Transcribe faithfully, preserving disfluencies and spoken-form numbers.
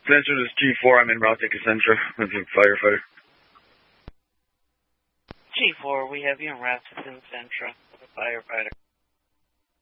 Central is G four. I'm in route to Central. I'm a firefighter. G four, we have you in route to Central, firefighter.